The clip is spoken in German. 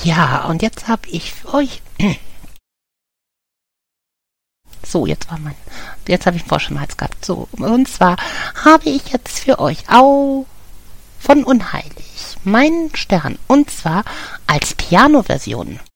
Ja, und jetzt habe ich für euch... So, jetzt habe ich einen Frosch im Hals gehabt. So, und zwar habe ich jetzt für euch auch von Unheilig meinen Stern. Und zwar als Piano-Version.